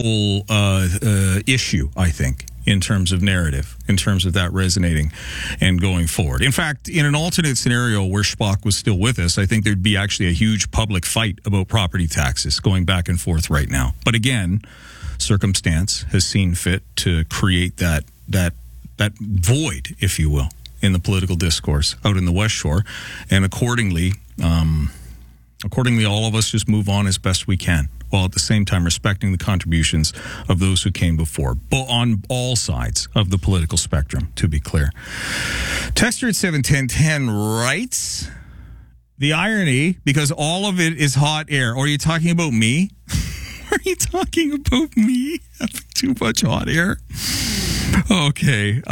whole issue, I think, in terms of narrative, in terms of that resonating and going forward. In fact, in an alternate scenario where Spock was still with us, I think there'd be actually a huge public fight about property taxes going back and forth right now. But again, circumstance has seen fit to create that void, if you will, in the political discourse out in the West Shore. And accordingly, all of us just move on as best we can, while at the same time respecting the contributions of those who came before, on all sides of the political spectrum, to be clear. Texter at 71010 writes, the irony, because all of it is hot air. Or are you talking about me? Are you talking about me having too much hot air? Okay.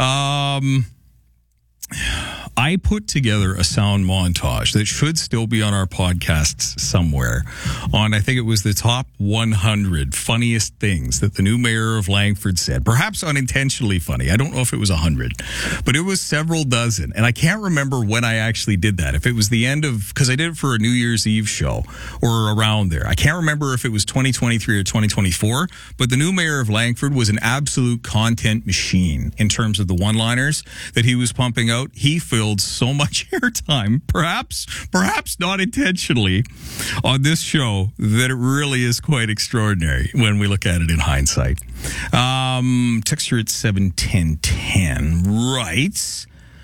I put together a sound montage that should still be on our podcasts somewhere on, I think it was the top 100 funniest things that the new mayor of Langford said. Perhaps unintentionally funny. I don't know if it was 100, but it was several dozen. And I can't remember when I actually did that. If it was the end of, because I did it for a New Year's Eve show or around there. I can't remember if it was 2023 or 2024, but the new mayor of Langford was an absolute content machine in terms of the one-liners that he was pumping out. He filled so much airtime, perhaps not intentionally, on this show that it really is quite extraordinary when we look at it in hindsight. Texture at 71010 writes,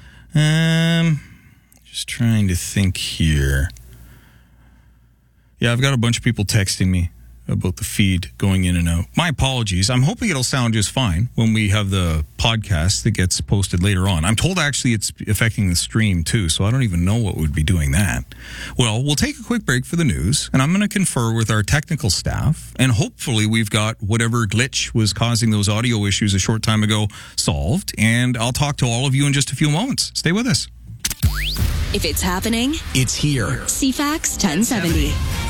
just trying to think here. Yeah, I've got a bunch of people texting me about the feed going in and out. My apologies. I'm hoping it'll sound just fine when we have the podcast that gets posted later on. I'm told actually it's affecting the stream too, so I don't even know what would be doing that. Well, we'll take a quick break for the news, and I'm going to confer with our technical staff, and hopefully we've got whatever glitch was causing those audio issues a short time ago solved, and I'll talk to all of you in just a few moments. Stay with us. If it's happening, it's here. CFAX 1070.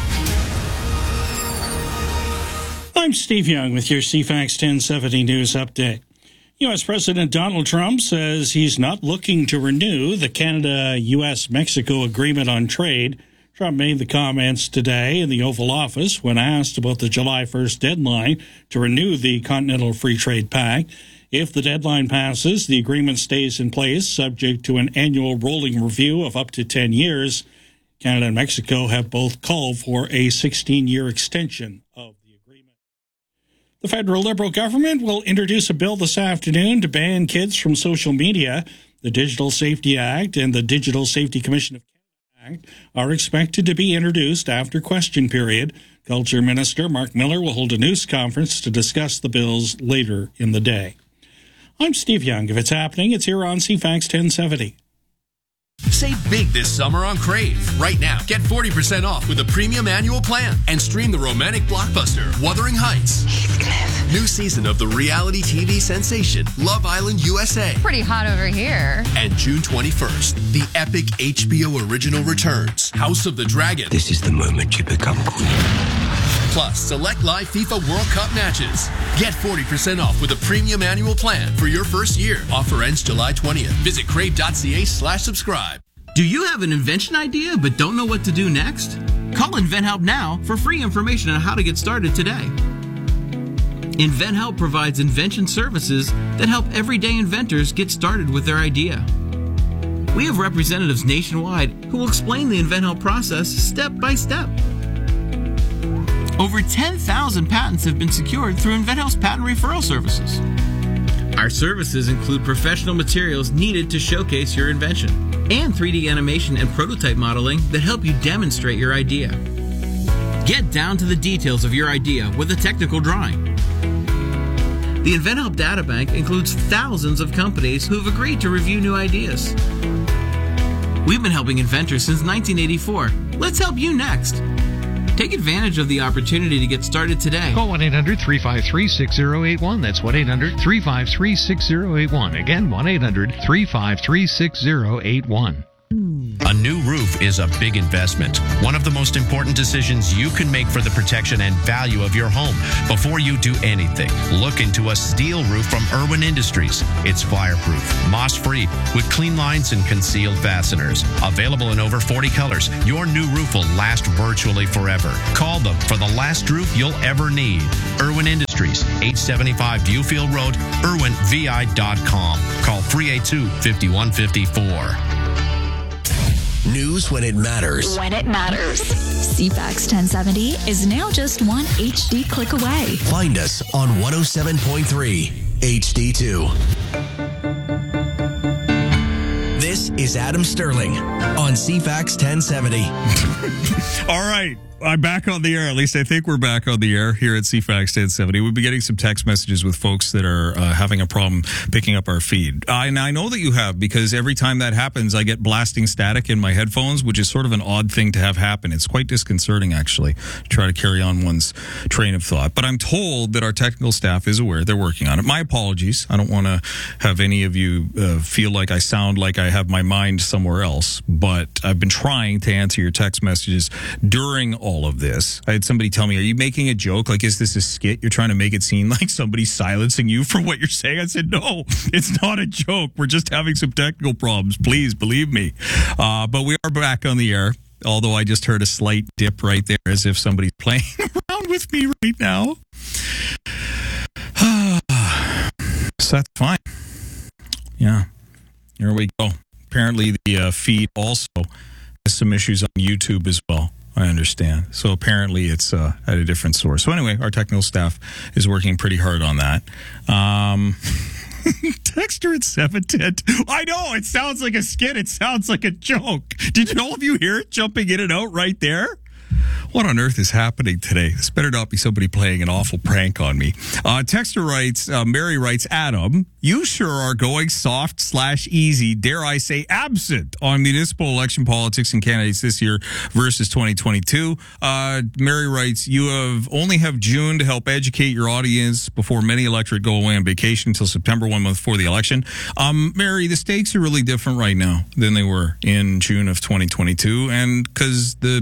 I'm Steve Young with your CFAX 1070 News Update. U.S. President Donald Trump says he's not looking to renew the Canada-U.S.-Mexico agreement on trade. Trump made the comments today in the Oval Office when asked about the July 1st deadline to renew the Continental Free Trade Pact. If the deadline passes, the agreement stays in place, subject to an annual rolling review of up to 10 years. Canada and Mexico have both called for a 16-year extension of the agreement. The federal Liberal government will introduce a bill this afternoon to ban kids from social media. The Digital Safety Act and the Digital Safety Commission of Canada Act are expected to be introduced after question period. Culture Minister Mark Miller will hold a news conference to discuss the bills later in the day. I'm Steve Young. If it's happening, it's here on CFAX 1070. Save big this summer on Crave. Right now, get 40% off with a premium annual plan and stream the romantic blockbuster Wuthering Heights. Heathcliff. New season of the reality TV sensation Love Island USA. Pretty hot over here. And June 21st, the epic HBO original returns, House of the Dragon. This is the moment you become queen. Plus, select live FIFA World Cup matches. Get 40% off with a premium annual plan for your first year. Offer ends July 20th. Visit crave.ca/subscribe. Do you have an invention idea but don't know what to do next? Call InventHelp now for free information on how to get started today. InventHelp provides invention services that help everyday inventors get started with their idea. We have representatives nationwide who will explain the InventHelp process step by step. Over 10,000 patents have been secured through InventHelp's patent referral services. Our services include professional materials needed to showcase your invention and 3D animation and prototype modeling that help you demonstrate your idea. Get down to the details of your idea with a technical drawing. The InventHelp Databank includes thousands of companies who have agreed to review new ideas. We've been helping inventors since 1984. Let's help you next. Take advantage of the opportunity to get started today. Call 1-800-353-6081. That's 1-800-353-6081. Again, 1-800-353-6081. A new roof is a big investment. One of the most important decisions you can make for the protection and value of your home. Before you do anything, look into a steel roof from Irwin Industries. It's fireproof, moss-free, with clean lines and concealed fasteners. Available in over 40 colors, your new roof will last virtually forever. Call them for the last roof you'll ever need. Irwin Industries, 875 Viewfield Road, irwinvi.com. Call 382-5154. News when it matters. When it matters. CFAX 1070 is now just one HD click away. Find us on 107.3 HD2. This is Adam Sterling on CFAX 1070. All right. I'm back on the air. At least I think we're back on the air here at CFAX 1070. We've been getting some text messages with folks that are having a problem picking up our feed. And I know that you have, because every time that happens, I get blasting static in my headphones, which is sort of an odd thing to have happen. It's quite disconcerting, actually, to try to carry on one's train of thought. But I'm told that our technical staff is aware. They're working on it. My apologies. I don't want to have any of you feel like I sound like I have my mind somewhere else. But I've been trying to answer your text messages during all of this. I had somebody tell me, are you making a joke? Like, is this a skit? You're trying to make it seem like somebody's silencing you for what you're saying? I said, no, it's not a joke. We're just having some technical problems. Please believe me. But we are back on the air, although I just heard a slight dip right there as if somebody's playing around with me right now. So that's fine. Yeah. Here we go. Apparently the feed also has some issues on YouTube as well. I understand. So apparently it's at a different source. So anyway, our technical staff is working pretty hard on that. Texter at 710. I know, it sounds like a skit. It sounds like a joke. Did all of you hear it jumping in and out right there? What on earth is happening today? This better not be somebody playing an awful prank on me. Texter writes, Mary writes, Adam, you sure are going soft/easy, dare I say absent, on municipal election politics and candidates this year versus 2022. Mary writes, you only have June to help educate your audience before many electorate go away on vacation until September, 1 month before the election. Mary, the stakes are really different right now than they were in June of 2022, and because the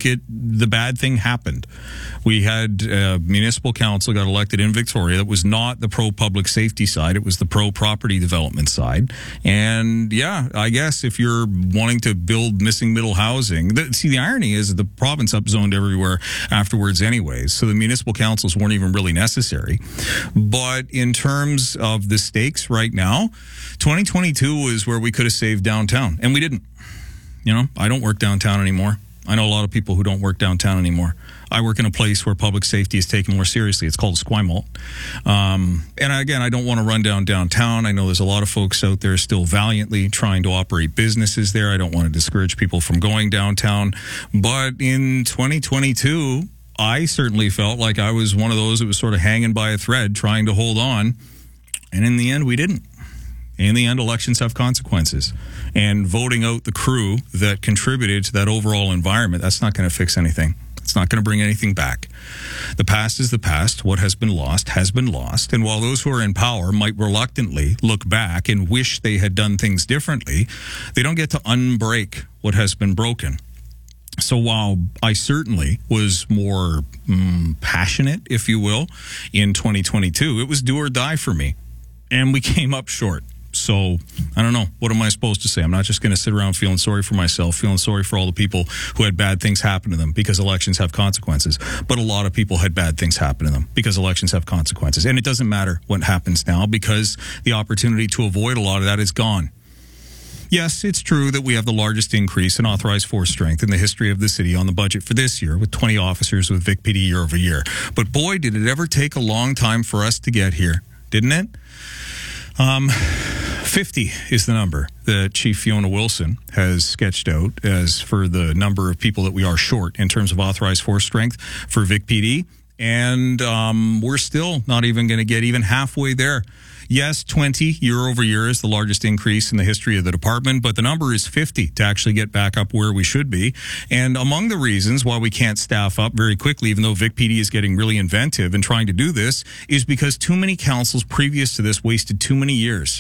bad thing happened. We had municipal council got elected in Victoria that was not the pro-public safety side. It was the pro-property development side. And yeah, I guess if you're wanting to build missing middle housing, the irony is that the province upzoned everywhere afterwards anyways. So the municipal councils weren't even really necessary. But in terms of the stakes right now, 2022 is where we could have saved downtown. And we didn't. You know, I don't work downtown anymore. I know a lot of people who don't work downtown anymore. I work in a place where public safety is taken more seriously. It's called Esquimalt. And again, I don't want to run down downtown. I know there's a lot of folks out there still valiantly trying to operate businesses there. I don't want to discourage people from going downtown. But in 2022, I certainly felt like I was one of those that was sort of hanging by a thread, trying to hold on. And in the end, we didn't. In the end, elections have consequences. And voting out the crew that contributed to that overall environment, that's not going to fix anything. It's not going to bring anything back. The past is the past. What has been lost has been lost. And while those who are in power might reluctantly look back and wish they had done things differently, they don't get to unbreak what has been broken. So while I certainly was more passionate, if you will, in 2022, it was do or die for me. And we came up short. So, I don't know. What am I supposed to say? I'm not just going to sit around feeling sorry for myself, feeling sorry for all the people who had bad things happen to them because elections have consequences. But a lot of people had bad things happen to them because elections have consequences. And it doesn't matter what happens now because the opportunity to avoid a lot of that is gone. Yes, it's true that we have the largest increase in authorized force strength in the history of the city on the budget for this year, with 20 officers with VicPD year over year. But boy, did it ever take a long time for us to get here, didn't it? 50 is the number that Chief Fiona Wilson has sketched out as for the number of people that we are short in terms of authorized force strength for VicPD. And we're still not even going to get even halfway there. Yes, 20 year over year is the largest increase in the history of the department, but the number is 50 to actually get back up where we should be. And among the reasons why we can't staff up very quickly, even though VicPD is getting really inventive in trying to do this, is because too many councils previous to this wasted too many years.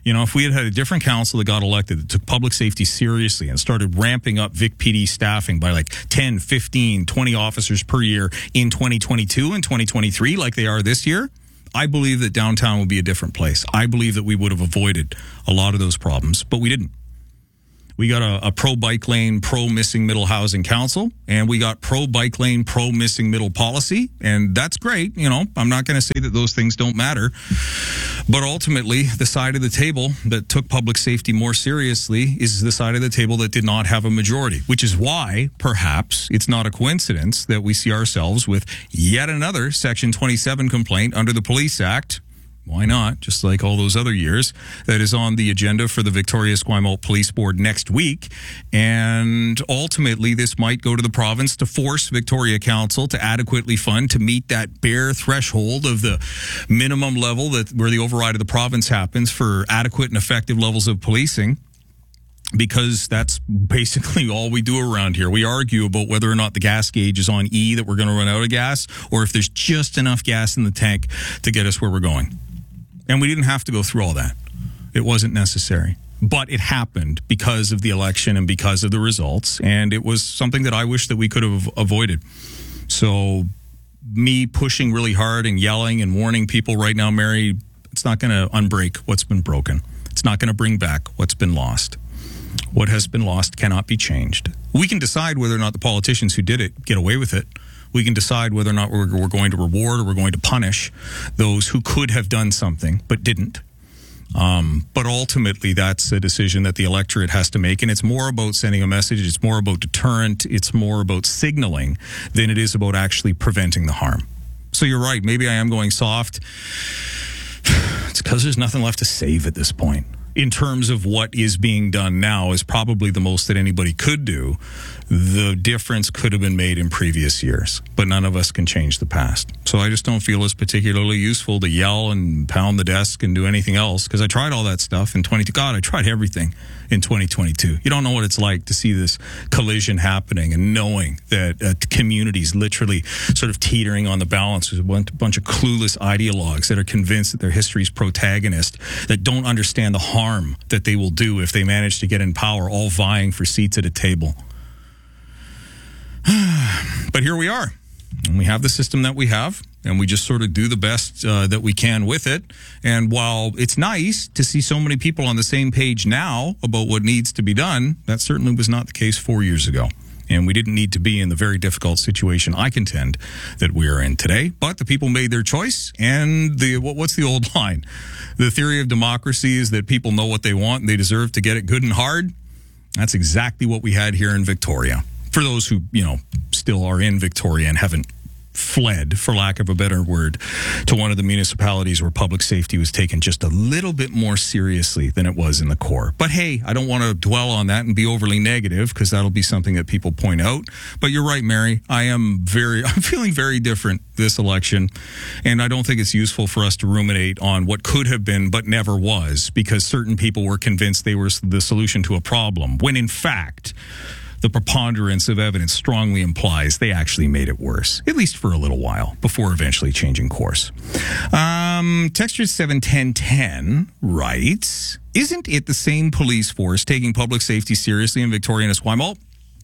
If we had had a different council that got elected, that took public safety seriously and started ramping up Vic PD staffing by like 10, 15, 20 officers per year in 2022 and 2023 like they are this year, I believe that downtown would be a different place. I believe that we would have avoided a lot of those problems, but we didn't. We got a pro-bike lane, pro-missing middle housing council, and we got pro-bike lane, pro-missing middle policy, and that's great. I'm not going to say that those things don't matter, but ultimately, the side of the table that took public safety more seriously is the side of the table that did not have a majority, which is why, perhaps, it's not a coincidence that we see ourselves with yet another Section 27 complaint under the Police Act. Why not? Just like all those other years, that is on the agenda for the Victoria-Esquimalt Police Board next week. And ultimately, this might go to the province to force Victoria Council to adequately fund to meet that bare threshold of the minimum level where the override of the province happens for adequate and effective levels of policing. Because that's basically all we do around here. We argue about whether or not the gas gauge is on E, that we're going to run out of gas, or if there's just enough gas in the tank to get us where we're going. And we didn't have to go through all that. It wasn't necessary. But it happened because of the election and because of the results. And it was something that I wish that we could have avoided. So me pushing really hard and yelling and warning people right now, Mary, it's not going to unbreak what's been broken. It's not going to bring back what's been lost. What has been lost cannot be changed. We can decide whether or not the politicians who did it get away with it. We can decide whether or not we're going to reward or we're going to punish those who could have done something but didn't. But ultimately, that's a decision that the electorate has to make. And it's more about sending a message. It's more about deterrent. It's more about signaling than it is about actually preventing the harm. So you're right. Maybe I am going soft. It's because there's nothing left to save at this point. In terms of what is being done now is probably the most that anybody could do. The difference could have been made in previous years, but none of us can change the past. So I just don't feel it's particularly useful to yell and pound the desk and do anything else, because I tried all that stuff in 2022. God, I tried everything in 2022. You don't know what it's like to see this collision happening and knowing that communities literally sort of teetering on the balance with a bunch of clueless ideologues that are convinced that their history's protagonist, that don't understand the harm that they will do if they manage to get in power, all vying for seats at a table. But here we are, and we have the system that we have, and we just sort of do the best that we can with it. And while it's nice to see so many people on the same page now about what needs to be done, that certainly was not the case 4 years ago. And we didn't need to be in the very difficult situation, I contend, that we are in today. But the people made their choice, and what's the old line? The theory of democracy is that people know what they want, and they deserve to get it good and hard. That's exactly what we had here in Victoria. For those who, still are in Victoria and haven't fled, for lack of a better word, to one of the municipalities where public safety was taken just a little bit more seriously than it was in the core. But hey, I don't want to dwell on that and be overly negative, because that'll be something that people point out. But you're right, Mary. I'm feeling very different this election, and I don't think it's useful for us to ruminate on what could have been but never was, because certain people were convinced they were the solution to a problem, when in fact, the preponderance of evidence strongly implies they actually made it worse, at least for a little while, before eventually changing course. Texture 71010 writes, isn't it the same police force taking public safety seriously in Victoria and Esquimalt?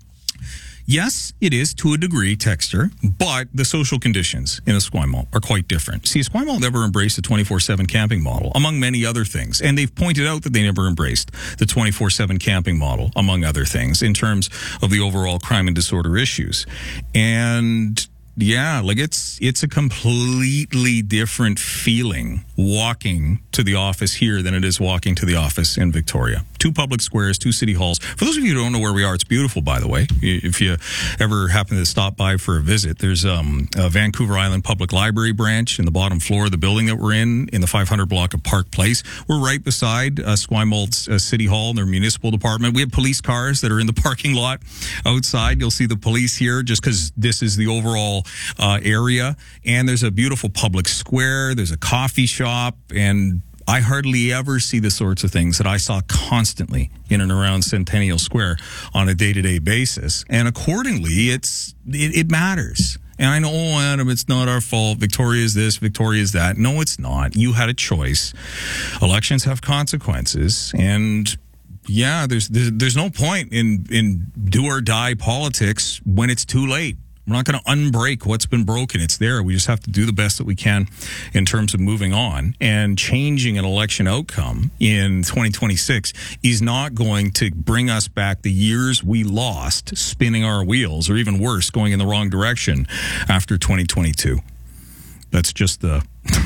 Yes, it is to a degree, Texter, but the social conditions in Esquimalt are quite different. See, Esquimalt never embraced the 24/7 camping model, among many other things. And they've pointed out that they never embraced the 24/7 camping model, among other things, in terms of the overall crime and disorder issues. And yeah, it's a completely different feeling walking to the office here than it is walking to the office in Victoria. 2 public squares, 2 city halls. For those of you who don't know where we are, it's beautiful, by the way. If you ever happen to stop by for a visit, there's a Vancouver Island Public Library branch in the bottom floor of the building that we're in the 500 block of Park Place. We're right beside Esquimalt's City Hall and their municipal department. We have police cars that are in the parking lot outside. You'll see the police here just because this is the overall area. And there's a beautiful public square. There's a coffee shop, and I hardly ever see the sorts of things that I saw constantly in and around Centennial Square on a day-to-day basis. And accordingly, it matters. And I know, oh, Adam, it's not our fault. Victoria is this, Victoria is that. No, it's not. You had a choice. Elections have consequences. And yeah, there's no point in do or die politics when it's too late. We're not going to unbreak what's been broken. It's there. We just have to do the best that we can in terms of moving on. And changing an election outcome in 2026 is not going to bring us back the years we lost spinning our wheels, or even worse, going in the wrong direction after 2022. That's just the...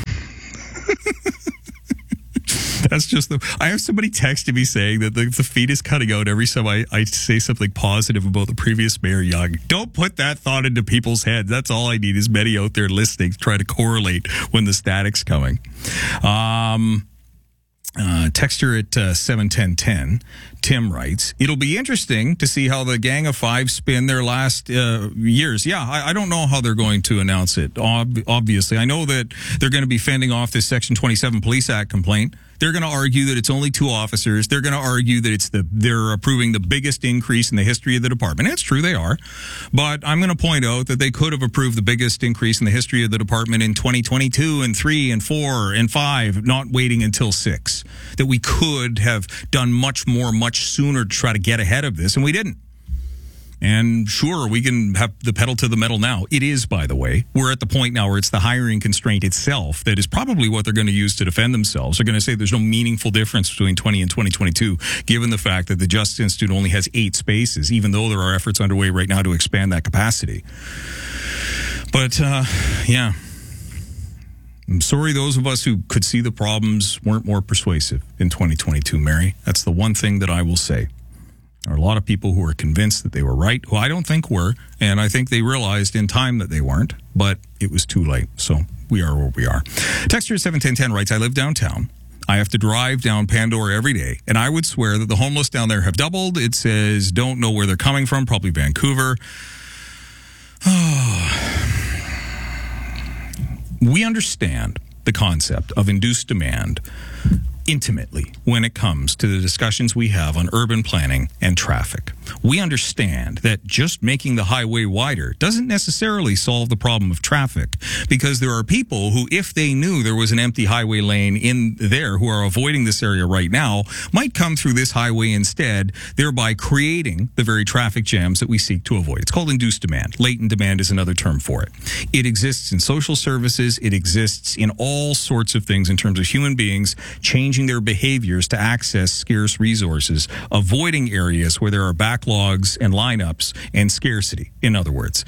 That's just I have somebody texting me saying that the feed is cutting out every time I say something positive about the previous Mayor Young. Don't put that thought into people's heads. That's all I need is many out there listening to try to correlate when the static's coming. Texter at 71010, Tim writes, it'll be interesting to see how the Gang of Five spin their last years. Yeah, I don't know how they're going to announce it, obviously. I know that they're going to be fending off this Section 27 Police Act complaint. They're going to argue that it's only 2 officers. They're going to argue that they're approving the biggest increase in the history of the department. It's true, they are. But I'm going to point out that they could have approved the biggest increase in the history of the department in 2022 and 3 and 4 and 5, not waiting until 6. That we could have done much more, much sooner to try to get ahead of this, and we didn't. And sure, we can have the pedal to the metal now. It is, by the way. We're at the point now where it's the hiring constraint itself that is probably what they're going to use to defend themselves. They're going to say there's no meaningful difference between 20 and 2022, given the fact that the Justice Institute only has 8 spaces, even though there are efforts underway right now to expand that capacity. But, yeah. I'm sorry those of us who could see the problems weren't more persuasive in 2022, Mary. That's the one thing that I will say. There are a lot of people who are convinced that they were right, who I don't think were, and I think they realized in time that they weren't, but it was too late. So we are where we are. Texter 71010 writes, I live downtown. I have to drive down Pandora every day, and I would swear that the homeless down there have doubled. It says, don't know where they're coming from, probably Vancouver. We understand the concept of induced demand intimately when it comes to the discussions we have on urban planning and traffic. We understand that just making the highway wider doesn't necessarily solve the problem of traffic, because there are people who, if they knew there was an empty highway lane in there, who are avoiding this area right now, might come through this highway instead, thereby creating the very traffic jams that we seek to avoid. It's called induced demand. Latent demand is another term for it. It exists in social services. It exists in all sorts of things in terms of human beings changing their behaviors to access scarce resources, avoiding areas where there are backlogs and lineups and scarcity, in other words.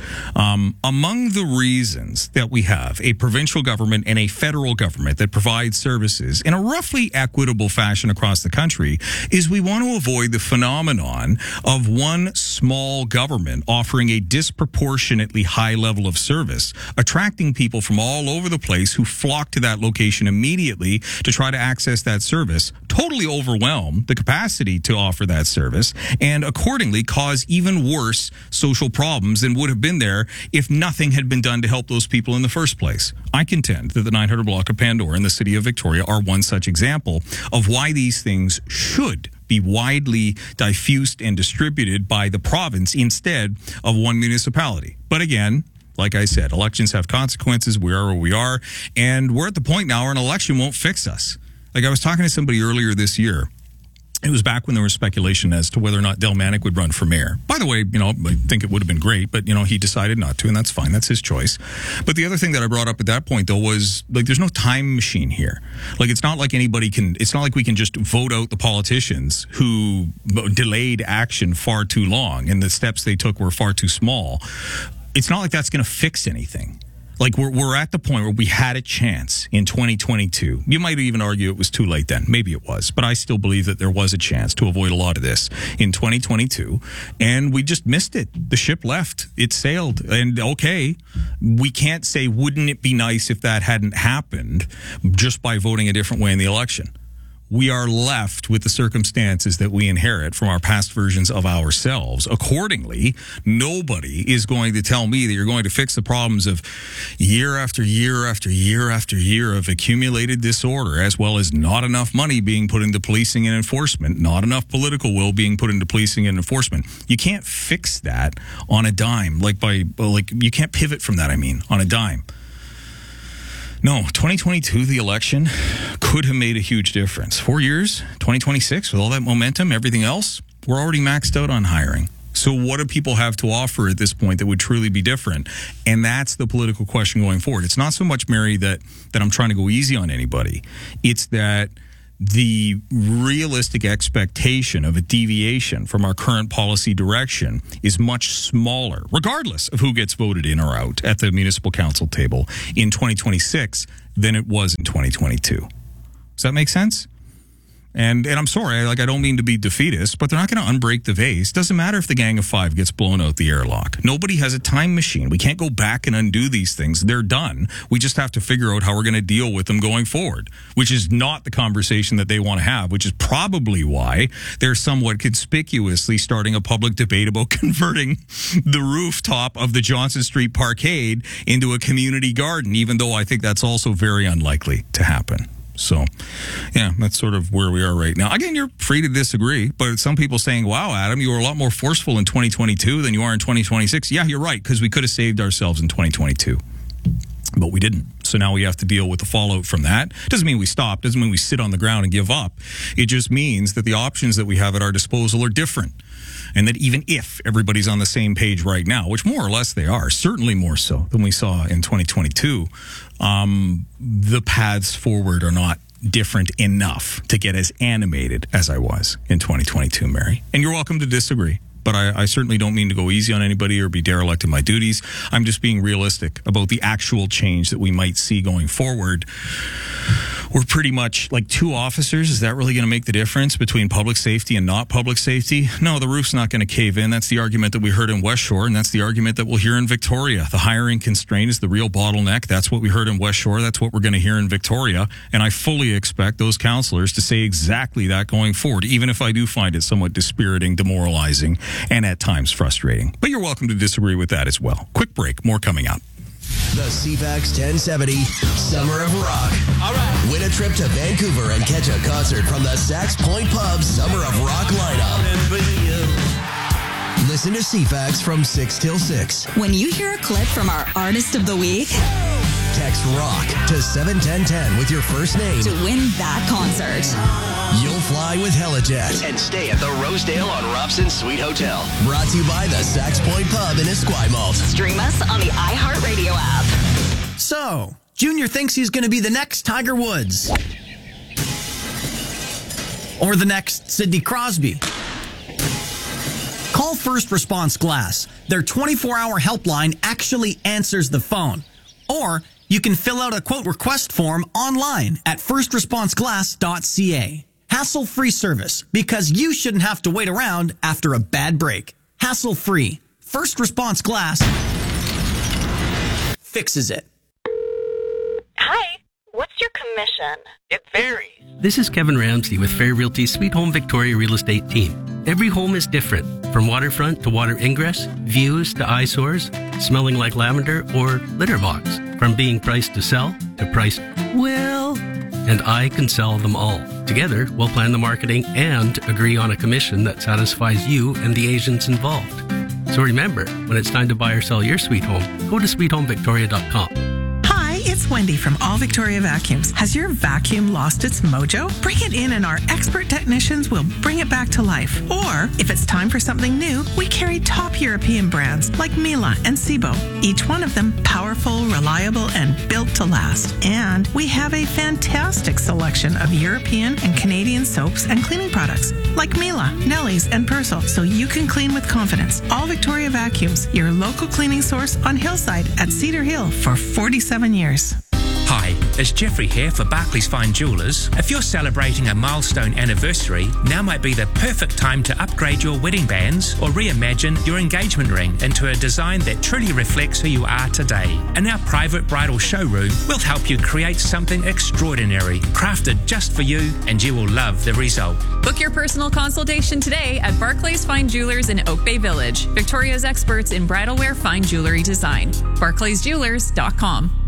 Among the reasons that we have a provincial government and a federal government that provides services in a roughly equitable fashion across the country is we want to avoid the phenomenon of one small government offering a disproportionately high level of service, attracting people from all over the place who flock to that location immediately to try to access that service, totally overwhelm the capacity to offer that service, and accordingly cause even worse social problems than would have been there if nothing had been done to help those people in the first place. I contend that the 900 block of Pandora and the city of Victoria are one such example of why these things should be widely diffused and distributed by the province instead of one municipality. But again, like I said, elections have consequences. We are where we are, and we're at the point now where an election won't fix us. Like, I was talking to somebody earlier this year. It was back when there was speculation as to whether or not Del Manic would run for mayor. By the way, I think it would have been great, but, he decided not to, and that's fine. That's his choice. But the other thing that I brought up at that point, though, was, there's no time machine here. It's not like it's not like we can just vote out the politicians who delayed action far too long and the steps they took were far too small. It's not like that's going to fix anything. We're at the point where we had a chance in 2022. You might even argue it was too late then. Maybe it was. But I still believe that there was a chance to avoid a lot of this in 2022. And we just missed it. The ship left. It sailed. And okay, we can't say, wouldn't it be nice if that hadn't happened just by voting a different way in the election? we are left with the circumstances that we inherit from our past versions of ourselves. Accordingly, nobody is going to tell me that you're going to fix the problems of year after year after year after year of accumulated disorder, as well as not enough money being put into policing and enforcement, not enough political will being put into policing and enforcement. You can't fix that on a dime, you can't pivot from that, on a dime. No, 2022, the election could have made a huge difference. 4 years, 2026, with all that momentum, everything else, we're already maxed out on hiring. So what do people have to offer at this point that would truly be different? And that's the political question going forward. It's not so much, Mary, that I'm trying to go easy on anybody. It's that the realistic expectation of a deviation from our current policy direction is much smaller, regardless of who gets voted in or out at the municipal council table in 2026 than it was in 2022. Does that make sense? And I'm sorry, I don't mean to be defeatist, but they're not going to unbreak the vase. Doesn't matter if the Gang of Five gets blown out the airlock. Nobody has a time machine. We can't go back and undo these things. They're done. We just have to figure out how we're going to deal with them going forward, which is not the conversation that they want to have, which is probably why they're somewhat conspicuously starting a public debate about converting the rooftop of the Johnson Street Parkade into a community garden, even though I think that's also very unlikely to happen. So, yeah, that's sort of where we are right now. Again, you're free to disagree, but some people saying, wow, Adam, you were a lot more forceful in 2022 than you are in 2026. Yeah, you're right, because we could have saved ourselves in 2022, but we didn't. So now we have to deal with the fallout from that. Doesn't mean we stop, doesn't mean we sit on the ground and give up. It just means that the options that we have at our disposal are different. And that even if everybody's on the same page right now, which more or less they are, certainly more so than we saw in 2022, the paths forward are not different enough to get as animated as I was in 2022, Mary. And you're welcome to disagree. But I certainly don't mean to go easy on anybody or be derelict in my duties. I'm just being realistic about the actual change that we might see going forward. We're pretty much like two officers. Is that really going to make the difference between public safety and not public safety? No, the roof's not going to cave in. That's the argument that we heard in West Shore, and that's the argument that we'll hear in Victoria. The hiring constraint is the real bottleneck. That's what we heard in West Shore. That's what we're going to hear in Victoria. And I fully expect those councillors to say exactly that going forward, even if I do find it somewhat dispiriting, demoralizing, and at times frustrating. But you're welcome to disagree with that as well. Quick break. More coming up. The CFAX 1070 Summer of Rock. All right. Win a trip to Vancouver and catch a concert from the Sax Point Pub Summer of Rock lineup. Listen to CFAX from 6 till 6. When you hear a clip from our Artist of the Week, text ROCK to 71010 with your first name to win that concert. You'll fly with Helijet and stay at the Rosedale on Robson Suite Hotel. Brought to you by the Sax Point Pub in Esquimalt. Stream us on the iHeartRadio app. So, Junior thinks he's going to be the next Tiger Woods. Or the next Sidney Crosby. Call First Response Glass. Their 24-hour helpline actually answers the phone. Or you can fill out a quote request form online at firstresponseglass.ca. Hassle-free service, because you shouldn't have to wait around after a bad break. Hassle-free. First Response Glass fixes it. Hi, what's your commission? It varies. This is Kevin Ramsey with Fair Realty's Sweet Home Victoria Real Estate Team. Every home is different, from waterfront to water ingress, views to eyesores, smelling like lavender or litter box, from being priced to sell to priced well, and I can sell them all. Together, we'll plan the marketing and agree on a commission that satisfies you and the agents involved. So remember, when it's time to buy or sell your sweet home, go to sweethomevictoria.com. It's Wendy from All Victoria Vacuums. Has your vacuum lost its mojo? Bring it in and our expert technicians will bring it back to life. Or, if it's time for something new, we carry top European brands like Miele and Sebo. Each one of them powerful, reliable, and built to last. And we have a fantastic selection of European and Canadian soaps and cleaning products like Miele, Nelly's, and Persil, so you can clean with confidence. All Victoria Vacuums, your local cleaning source on Hillside at Cedar Hill for 47 years. Hi, it's Jeffrey here for Barclays Fine Jewellers. If you're celebrating a milestone anniversary, now might be the perfect time to upgrade your wedding bands or reimagine your engagement ring into a design that truly reflects who you are today. In our private bridal showroom, we'll help you create something extraordinary, crafted just for you, and you will love the result. Book your personal consultation today at Barclays Fine Jewelers in Oak Bay Village, Victoria's experts in bridal wear fine jewelry design. BarclaysJewelers.com.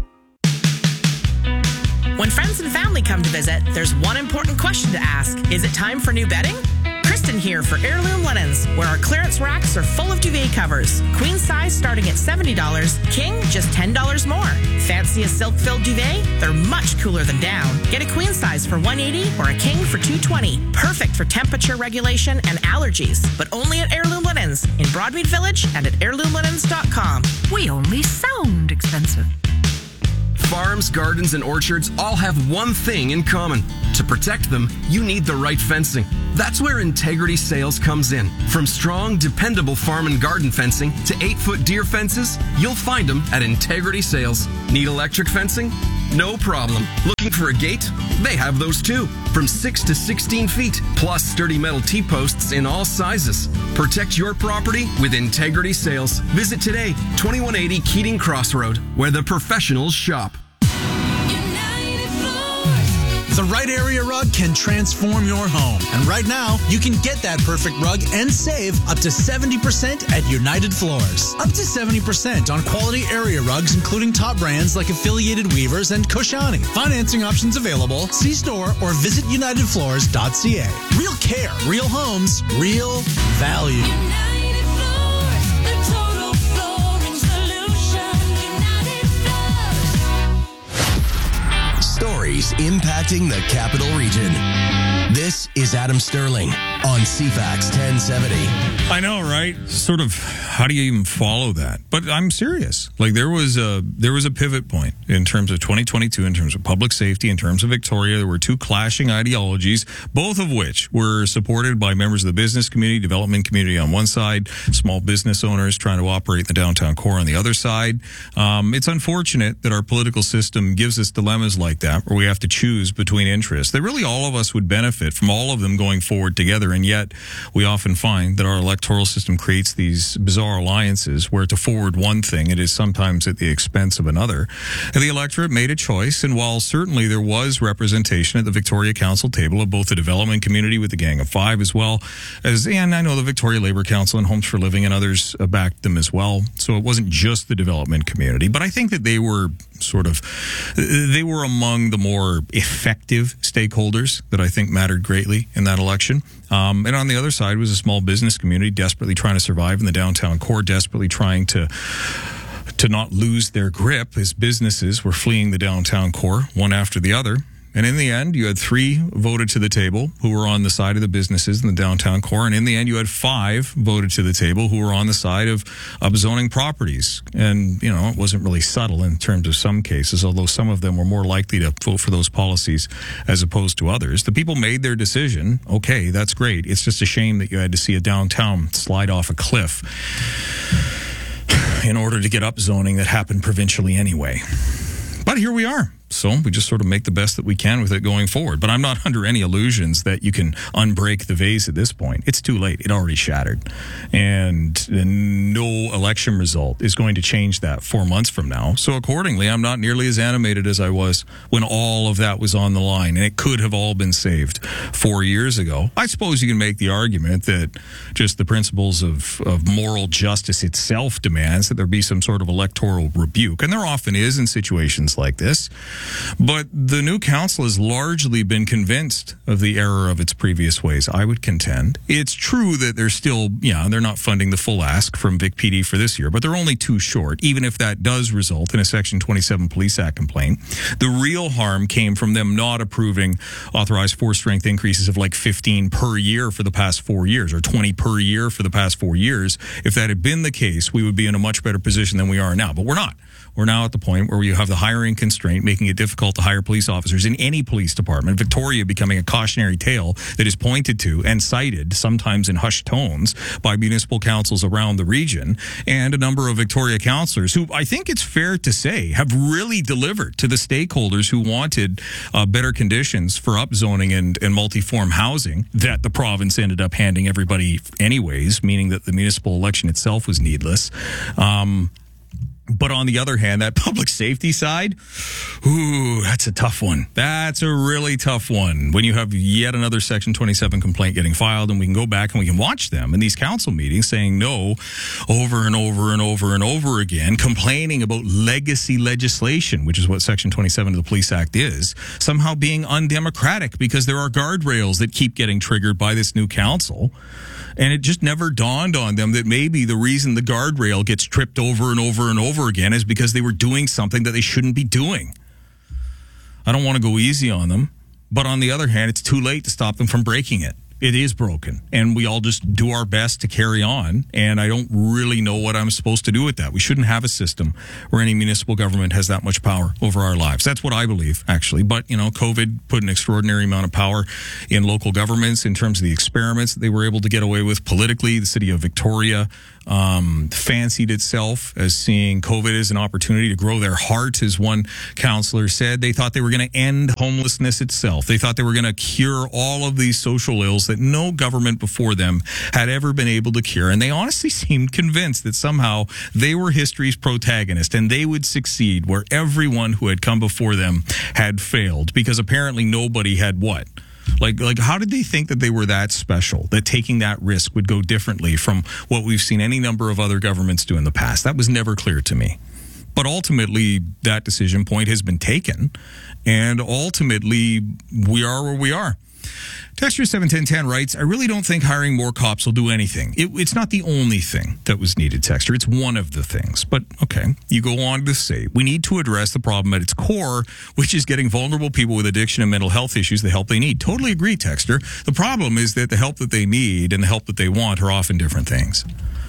When friends and family come to visit, there's one important question to ask. Is it time for new bedding? Kristen here for Heirloom Linens, where our clearance racks are full of duvet covers. Queen size starting at $70, king just $10 more. Fancy a silk-filled duvet? They're much cooler than down. Get a queen size for $180 or a king for $220. Perfect for temperature regulation and allergies, but only at Heirloom Linens in Broadmead Village and at heirloomlinens.com. We only sound expensive. Farms, gardens, and orchards all have one thing in common. To protect them, you need the right fencing. That's where Integrity Sales comes in. From strong, dependable farm and garden fencing to 8-foot deer fences, you'll find them at Integrity Sales. Need electric fencing? No problem. Looking for a gate? They have those too. From 6 to 16 feet, plus sturdy metal T-posts in all sizes. Protect your property with Integrity Sales. Visit today, 2180 Keating Crossroad, where the professionals shop. The right area rug can transform your home. And right now, you can get that perfect rug and save up to 70% at United Floors. Up to 70% on quality area rugs, including top brands like Affiliated Weavers and Koshani. Financing options available. See store or visit unitedfloors.ca. Real care, real homes, real value. United Floors, the total flooring solution. United Floors. Stories impacting the capital region. This is Adam Sterling on CFAX 1070. I know, right? Sort of, how do you even follow that? But I'm serious. Like there was a pivot point in terms of 2022, in terms of public safety, in terms of Victoria. There were two clashing ideologies, both of which were supported by members of the business community, development community on one side, small business owners trying to operate in the downtown core on the other side. It's unfortunate that our political system gives us dilemmas like that, where we have to choose between interests that really all of us would benefit from all of them going forward together. And yet we often find that our electoral system creates these bizarre alliances where to forward one thing, it is sometimes at the expense of another. And the electorate made a choice. And while certainly there was representation at the Victoria Council table of both the development community with the Gang of Five as well as, and I know the Victoria Labour Council and Homes for Living and others backed them as well. So it wasn't just the development community, but I think that they were among the more effective stakeholders that I think mattered greatly in that election. And on the other side was a small business community desperately trying to survive in the downtown core, desperately trying to not lose their grip as businesses were fleeing the downtown core one after the other. And in the end, you had 3 voted to the table who were on the side of the businesses in the downtown core. And in the end, you had 5 voted to the table who were on the side of upzoning properties. And, you know, it wasn't really subtle in terms of some cases, although some of them were more likely to vote for those policies as opposed to others. The people made their decision. Okay, that's great. It's just a shame that you had to see a downtown slide off a cliff in order to get upzoning that happened provincially anyway. But here we are. So we just sort of make the best that we can with it going forward. But I'm not under any illusions that you can unbreak the vase at this point. It's too late. It already shattered. And no election result is going to change that 4 months from now. So accordingly, I'm not nearly as animated as I was when all of that was on the line. And it could have all been saved 4 years ago. I suppose you can make the argument that just the principles of moral justice itself demands that there be some sort of electoral rebuke. And there often is in situations like this. But the new council has largely been convinced of the error of its previous ways, I would contend. It's true that they're still, they're not funding the full ask from Vic PD for this year, but they're only too short, even if that does result in a Section 27 Police Act complaint. The real harm came from them not approving authorized force strength increases of like 15 per year for the past 4 years, or 20 per year for the past 4 years. If that had been the case, we would be in a much better position than we are now, but we're not. We're now at the point where you have the hiring constraint, making it difficult to hire police officers in any police department. Victoria becoming a cautionary tale that is pointed to and cited, sometimes in hushed tones, by municipal councils around the region, and a number of Victoria councillors who I think it's fair to say have really delivered to the stakeholders who wanted better conditions for upzoning and multi-form housing that the province ended up handing everybody anyways, meaning that the municipal election itself was needless. But on the other hand, that public safety side, ooh, that's a tough one. That's a really tough one. When you have yet another Section 27 complaint getting filed, and we can go back and we can watch them in these council meetings saying no over and over and over and over again, complaining about legacy legislation, which is what Section 27 of the Police Act is, somehow being undemocratic because there are guardrails that keep getting triggered by this new council. And it just never dawned on them that maybe the reason the guardrail gets tripped over and over and over again is because they were doing something that they shouldn't be doing. I don't want to go easy on them, but on the other hand, it's too late to stop them from breaking it. It is broken, and we all just do our best to carry on, and I don't really know what I'm supposed to do with that. We shouldn't have a system where any municipal government has that much power over our lives. That's what I believe, actually. But, you know, COVID put an extraordinary amount of power in local governments in terms of the experiments that they were able to get away with politically. The city of Victoria fancied itself as seeing COVID as an opportunity to grow their heart, as one councillor said. They thought they were going to end homelessness itself. They thought they were going to cure all of these social ills that no government before them had ever been able to cure. And they honestly seemed convinced that somehow they were history's protagonist and they would succeed where everyone who had come before them had failed, because apparently nobody had what? Like, how did they think that they were that special, that taking that risk would go differently from what we've seen any number of other governments do in the past? That was never clear to me. But ultimately, that decision point has been taken, and ultimately, we are where we are. Texture 71010 writes, I really don't think hiring more cops will do anything. It's not the only thing that was needed, Texture. It's one of the things. But, okay, you go on to say, we need to address the problem at its core, which is getting vulnerable people with addiction and mental health issues the help they need. Totally agree, Texture. The problem is that the help that they need and the help that they want are often different things.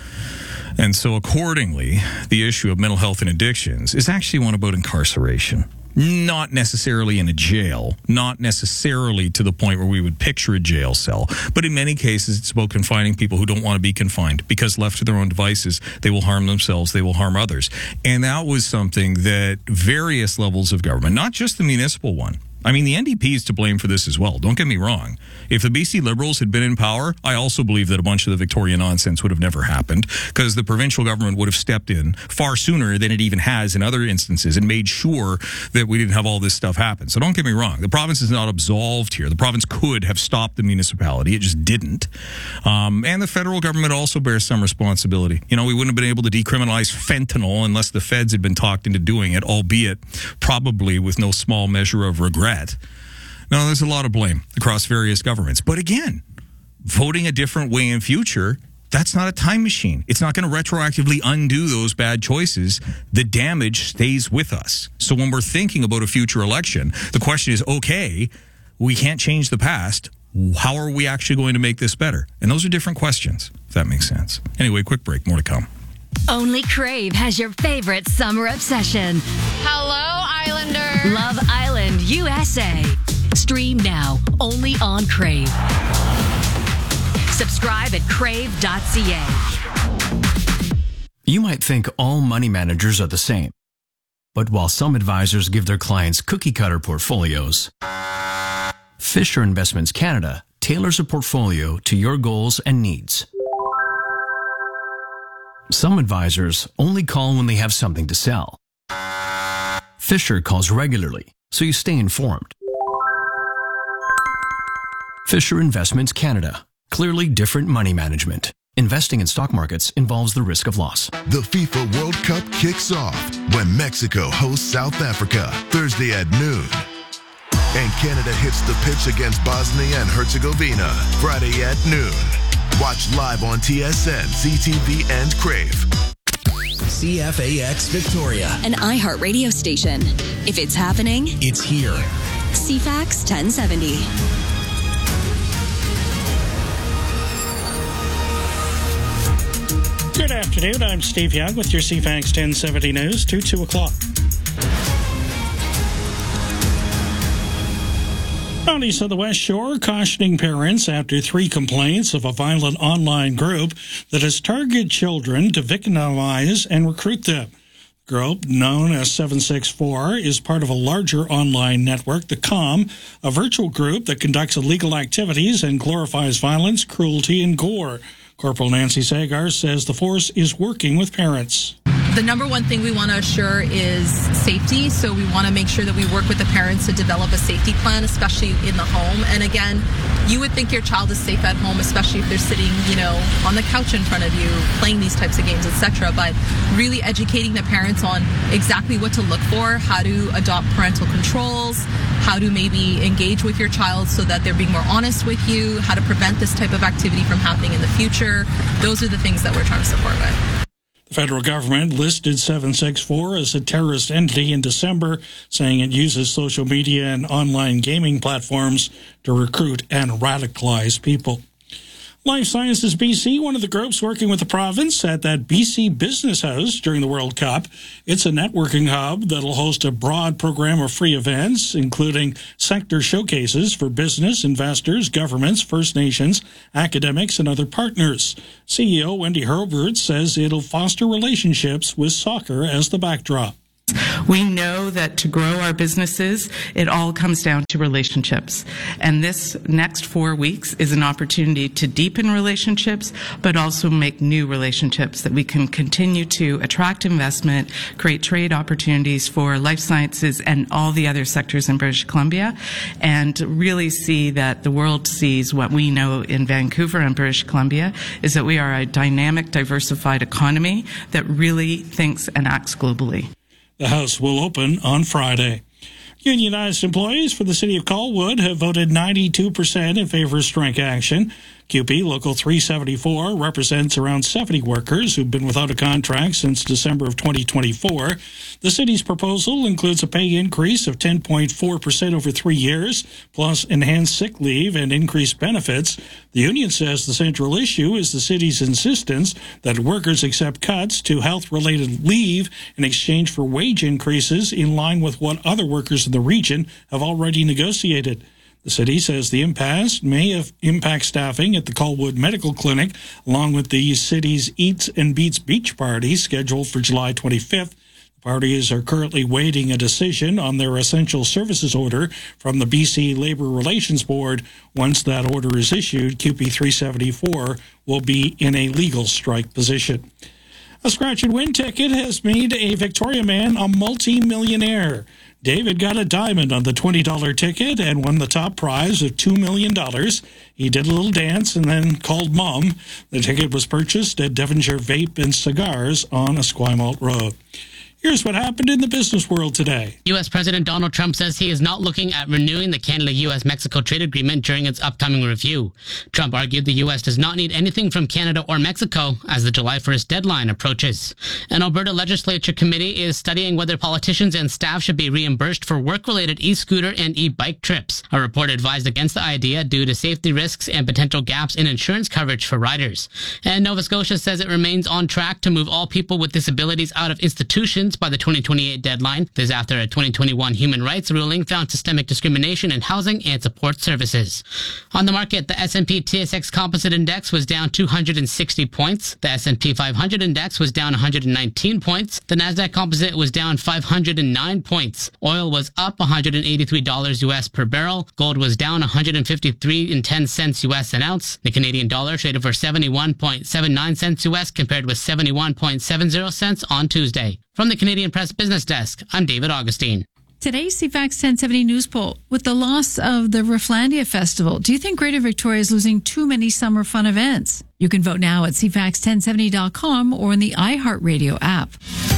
And so, accordingly, the issue of mental health and addictions is actually one about incarceration. Not necessarily in a jail, not necessarily to the point where we would picture a jail cell, but in many cases it's about confining people who don't want to be confined, because left to their own devices, they will harm themselves, they will harm others. And that was something that various levels of government, not just the municipal one, I mean, the NDP is to blame for this as well. Don't get me wrong. If the BC Liberals had been in power, I also believe that a bunch of the Victoria nonsense would have never happened, because the provincial government would have stepped in far sooner than it even has in other instances and made sure that we didn't have all this stuff happen. So don't get me wrong. The province is not absolved here. The province could have stopped the municipality. It just didn't. And the federal government also bears some responsibility. You know, we wouldn't have been able to decriminalize fentanyl unless the feds had been talked into doing it, albeit probably with no small measure of regret. No, there's a lot of blame across various governments. But again, voting a different way in future, that's not a time machine. It's not going to retroactively undo those bad choices. The damage stays with us. So when we're thinking about a future election, the question is, okay, we can't change the past. How are we actually going to make this better? And those are different questions, if that makes sense. Anyway, quick break. More to come. Only Crave has your favorite summer obsession. Hello, Islander. Love Island, USA. Stream now, only on Crave. Subscribe at crave.ca. You might think all money managers are the same. But while some advisors give their clients cookie-cutter portfolios, Fisher Investments Canada tailors a portfolio to your goals and needs. Some advisors only call when they have something to sell. Fisher calls regularly, so you stay informed. Fisher Investments Canada. Clearly different money management. Investing in stock markets involves the risk of loss. The FIFA World Cup kicks off when Mexico hosts South Africa Thursday at noon. And Canada hits the pitch against Bosnia and Herzegovina Friday at noon. Watch live on TSN, CTV, and Crave. CFAX Victoria. An iHeart radio station. If it's happening, it's here. CFAX 1070. Good afternoon. I'm Steve Young with your CFAX 1070 News to 2 o'clock. Counties of the West Shore cautioning parents after 3 complaints of a violent online group that has targeted children to victimize and recruit them. The group, known as 764, is part of a larger online network, The Calm, a virtual group that conducts illegal activities and glorifies violence, cruelty, and gore. Corporal Nancy Sagar says the force is working with parents. The number one thing we want to assure is safety, so we want to make sure that we work with the parents to develop a safety plan, especially in the home. And again, you would think your child is safe at home, especially if they're sitting, on the couch in front of you, playing these types of games, etc. But really educating the parents on exactly what to look for, how to adopt parental controls, how to maybe engage with your child so that they're being more honest with you, how to prevent this type of activity from happening in the future. Those are the things that we're trying to support with. The federal government listed 764 as a terrorist entity in December, saying it uses social media and online gaming platforms to recruit and radicalize people. Life Sciences BC, one of the groups working with the province at that BC Business House during the World Cup. It's a networking hub that'll host a broad program of free events, including sector showcases for business, investors, governments, First Nations, academics, and other partners. CEO Wendy Herbert says it'll foster relationships with soccer as the backdrop. We know that to grow our businesses, it all comes down to relationships. And this next 4 weeks is an opportunity to deepen relationships, but also make new relationships that we can continue to attract investment, create trade opportunities for life sciences and all the other sectors in British Columbia, and really see that the world sees what we know in Vancouver and British Columbia is that we are a dynamic, diversified economy that really thinks and acts globally. The House will open on Friday. Unionized employees for the City of Colwood have voted 92% in favor of strike action. CUPE Local 374 represents around 70 workers who've been without a contract since December of 2024. The city's proposal includes a pay increase of 10.4% over 3 years, plus enhanced sick leave and increased benefits. The union says the central issue is the city's insistence that workers accept cuts to health-related leave in exchange for wage increases in line with what other workers in the region have already negotiated. The city says the impasse may impact staffing at the Colwood Medical Clinic, along with the city's Eats and Beats Beach Party scheduled for July 25th. The parties are currently waiting a decision on their essential services order from the BC Labour Relations Board. Once that order is issued, CUPE 374 will be in a legal strike position. A scratch and win ticket has made a Victoria man a multi-millionaire. David got a diamond on the $20 ticket and won the top prize of $2 million. He did a little dance and then called Mom. The ticket was purchased at Devonshire Vape and Cigars on Esquimalt Road. Here's what happened in the business world today. U.S. President Donald Trump says he is not looking at renewing the Canada-U.S.-Mexico trade agreement during its upcoming review. Trump argued the U.S. does not need anything from Canada or Mexico as the July 1st deadline approaches. An Alberta legislature committee is studying whether politicians and staff should be reimbursed for work-related e-scooter and e-bike trips. A report advised against the idea due to safety risks and potential gaps in insurance coverage for riders. And Nova Scotia says it remains on track to move all people with disabilities out of institutions by the 2028 deadline. This after a 2021 human rights ruling found systemic discrimination in housing and support services. On the market, the S&P TSX Composite Index was down 260 points. The S&P 500 Index was down 119 points. The Nasdaq Composite was down 509 points. Oil was up $183 US per barrel. Gold was down 153.10 cents US an ounce. The Canadian dollar traded for 71.79 cents US compared with 71.70 cents on Tuesday. From the Canadian Press Business Desk, I'm David Augustine. Today's CFAX 1070 News Poll. With the loss of the Rifflandia Festival, do you think Greater Victoria is losing too many summer fun events? You can vote now at cfax1070.com or in the iHeartRadio app.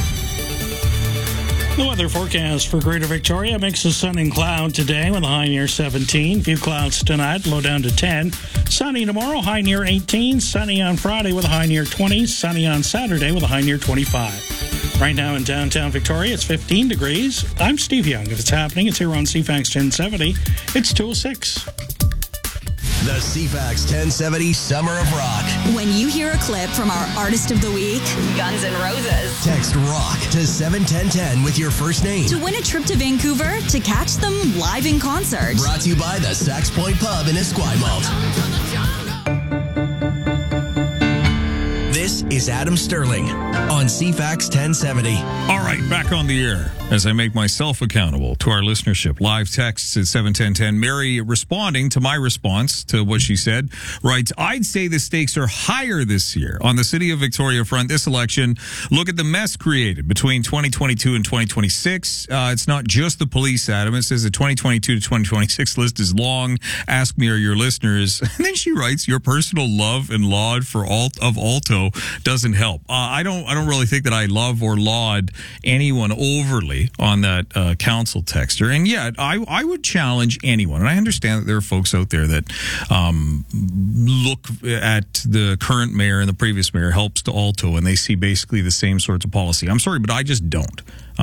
The weather forecast for Greater Victoria: mix of sun and cloud today with a high near 17. Few clouds tonight, low down to 10. Sunny tomorrow, high near 18. Sunny on Friday with a high near 20. Sunny on Saturday with a high near 25. Right now in downtown Victoria, it's 15 degrees. I'm Steve Young. If it's happening, it's here on CFAX 1070. It's 2:06. The CFAX 1070 Summer of Rock. When you hear a clip from our Artist of the Week, Guns N' Roses, Text ROCK to 71010 with your first name to win a trip to Vancouver to catch them live in concert. Brought to you by the Sax Point Pub in Esquimalt. This is Adam Sterling on CFAX 1070. All right, back on the air as I make myself accountable to our listenership. Live texts at 71010. Mary, responding to my response to what she said, writes, I'd say the stakes are higher this year on the City of Victoria front this election. Look at the mess created between 2022 and 2026. It's not just the police, Adam. It says the 2022 to 2026 list is long. Ask me or your listeners. And then she writes, your personal love and laud for Alto doesn't help. I don't really think that I love or laud anyone overly on that council texter, and yet I would challenge anyone, and I understand that there are folks out there that look at the current mayor and the previous mayor helps to Alto, and they see basically the same sorts of policy. I'm sorry, but I just don't.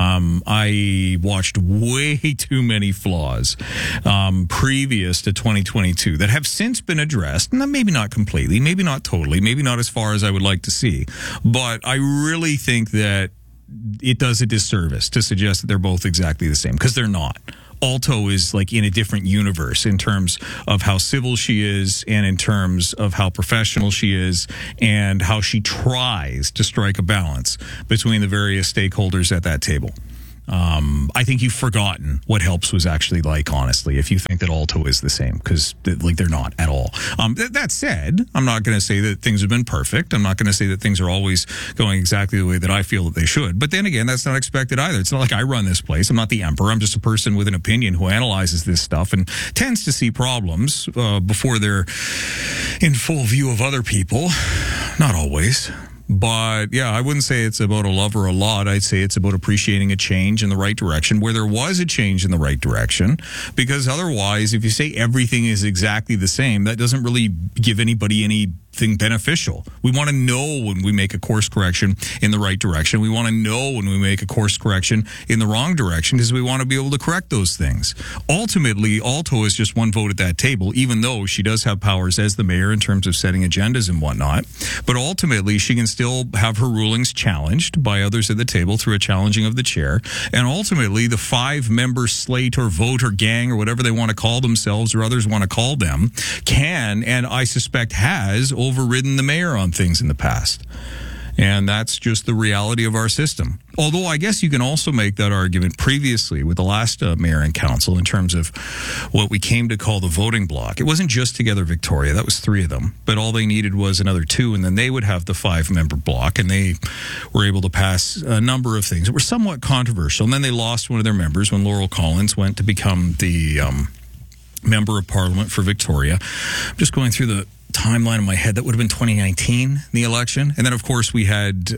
I watched way too many flaws previous to 2022 that have since been addressed, and maybe not completely, maybe not totally, maybe not as far as I would like to see, but I really think that it does a disservice to suggest that they're both exactly the same, because they're not. Alto is like in a different universe in terms of how civil she is and in terms of how professional she is and how she tries to strike a balance between the various stakeholders at that table. I think you've forgotten what Helps was actually like, honestly, if you think that Alto is the same, because they're not at all. That said, I'm not going to say that things have been perfect. I'm not going to say that things are always going exactly the way that I feel that they should. But then again, that's not expected either. It's not like I run this place. I'm not the emperor. I'm just a person with an opinion who analyzes this stuff and tends to see problems before they're in full view of other people. Not always. But yeah, I wouldn't say it's about a love or a laud. I'd say it's about appreciating a change in the right direction where there was a change in the right direction. Because otherwise, if you say everything is exactly the same, that doesn't really give anybody anything beneficial. We want to know when we make a course correction in the right direction. We want to know when we make a course correction in the wrong direction, because we want to be able to correct those things. Ultimately, Alto is just one vote at that table, even though she does have powers as the mayor in terms of setting agendas and whatnot. But ultimately, she can still have her rulings challenged by others at the table through a challenging of the chair. And ultimately, the 5-member slate or vote or gang or whatever they want to call themselves or others want to call them can, and I suspect has, overridden the mayor on things in the past. And that's just the reality of our system. Although I guess you can also make that argument previously with the last mayor and council in terms of what we came to call the voting block. It wasn't just Together Victoria. That was 3 of them. But all they needed was another 2, and then they would have the 5-member block, and they were able to pass a number of things that were somewhat controversial. And then they lost one of their members when Laurel Collins went to become the member of parliament for Victoria. I'm just going through the timeline in my head. That would have been 2019, the election. And then, of course, we had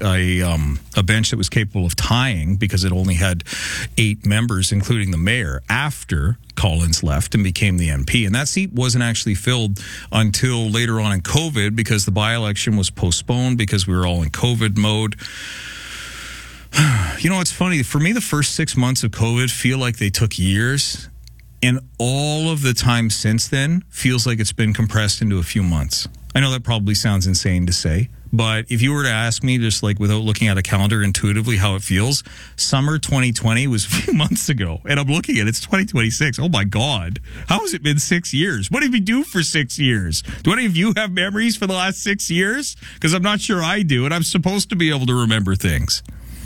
a bench that was capable of tying because it only had 8 members, including the mayor, after Collins left and became the MP. And that seat wasn't actually filled until later on in COVID, because the by-election was postponed because we were all in COVID mode. You know, it's funny. For me, the first 6 months of COVID feel like they took years. And all of the time since then feels like it's been compressed into a few months. I know that probably sounds insane to say, but if you were to ask me, just like without looking at a calendar intuitively how it feels, summer 2020 was a few months ago. And I'm looking at it's 2026. Oh my God. How has it been 6 years? What did we do for 6 years? Do any of you have memories for the last 6 years? Because I'm not sure I do, and I'm supposed to be able to remember things.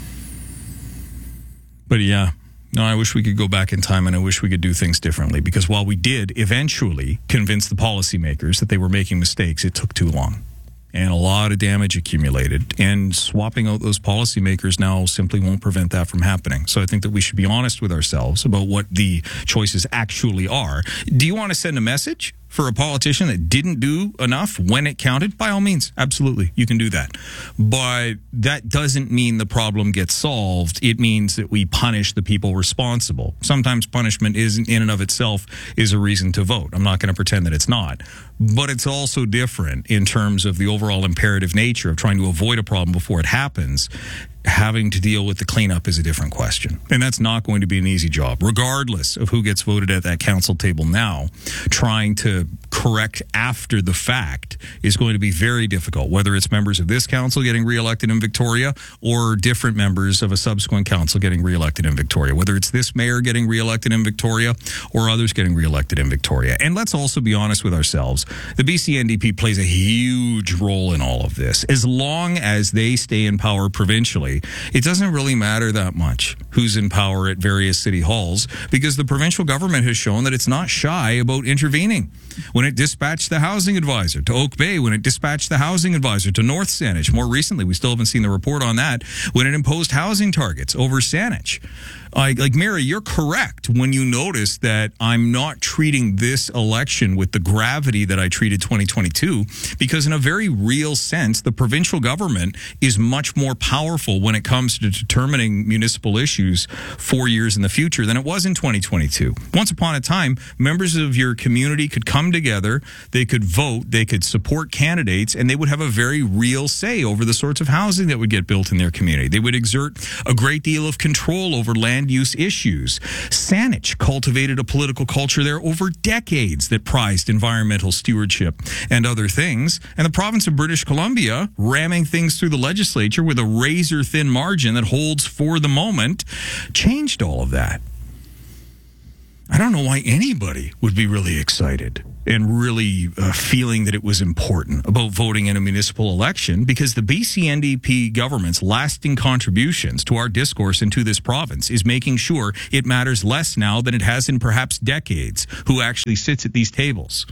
But yeah. No, I wish we could go back in time, and I wish we could do things differently, because while we did eventually convince the policymakers that they were making mistakes, it took too long. And a lot of damage accumulated. And swapping out those policymakers now simply won't prevent that from happening. So I think that we should be honest with ourselves about what the choices actually are. Do you want to send a message for a politician that didn't do enough when it counted? By all means, absolutely, you can do that. But that doesn't mean the problem gets solved. It means that we punish the people responsible. Sometimes punishment isn't in and of itself is a reason to vote. I'm not going to pretend that it's not. But it's also different in terms of the overall imperative nature of trying to avoid a problem before it happens. Having to deal with the cleanup is a different question. And that's not going to be an easy job, regardless of who gets voted at that council table now. Trying to correct after the fact is going to be very difficult, whether it's members of this council getting reelected in Victoria or different members of a subsequent council getting reelected in Victoria, whether it's this mayor getting reelected in Victoria or others getting reelected in Victoria. And let's also be honest with ourselves. The BC NDP plays a huge role in all of this. As long as they stay in power provincially, it doesn't really matter that much who's in power at various city halls, because the provincial government has shown that it's not shy about intervening. When it dispatched the housing advisor to Oak Bay, when it dispatched the housing advisor to North Saanich, more recently, we still haven't seen the report on that, when it imposed housing targets over Saanich. Like Mary, you're correct when you notice that I'm not treating this election with the gravity that I treated 2022, because in a very real sense, the provincial government is much more powerful when it comes to determining municipal issues 4 years in the future than it was in 2022. Once upon a time, members of your community could come together, they could vote, they could support candidates, and they would have a very real say over the sorts of housing that would get built in their community. They would exert a great deal of control over land use issues. Saanich cultivated a political culture there over decades that prized environmental stewardship and other things. And the province of British Columbia, ramming things through the legislature with a razor-thin margin that holds for the moment, changed all of that. I don't know why anybody would be really excited and really feeling that it was important about voting in a municipal election, because the BC NDP government's lasting contributions to our discourse and to this province is making sure it matters less now than it has in perhaps decades who actually sits at these tables.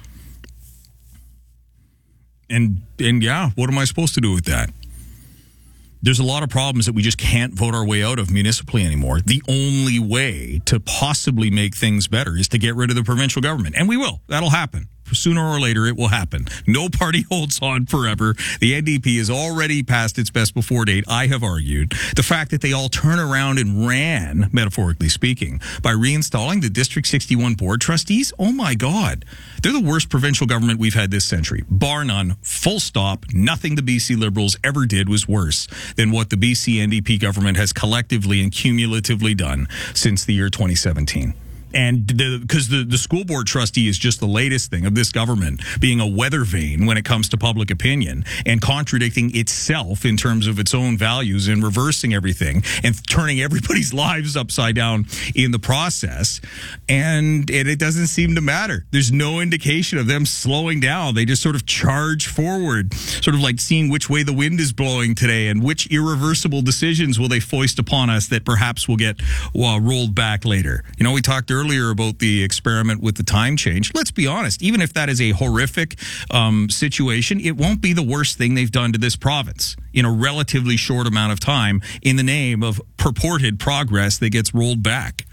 And yeah, what am I supposed to do with that? There's a lot of problems that we just can't vote our way out of municipally anymore. The only way to possibly make things better is to get rid of the provincial government. And we will. That'll happen. Sooner or later, it will happen. No party holds on forever. The NDP is already past its best before date. I have argued the fact that they all turn around and ran, metaphorically speaking, by reinstalling the District 61 board trustees. Oh my God. They're the worst provincial government we've had this century. Bar none. Full stop. Nothing the BC Liberals ever did was worse than what the BC NDP government has collectively and cumulatively done since the year 2017. And because the school board trustee is just the latest thing of this government being a weather vane when it comes to public opinion and contradicting itself in terms of its own values and reversing everything and turning everybody's lives upside down in the process. And it doesn't seem to matter. There's no indication of them slowing down. They just sort of charge forward, sort of like seeing which way the wind is blowing today and which irreversible decisions will they foist upon us that perhaps will get rolled back later. You know, we talked earlier about the experiment with the time change. Let's be honest, even if that is a horrific situation, it won't be the worst thing they've done to this province in a relatively short amount of time in the name of purported progress that gets rolled back.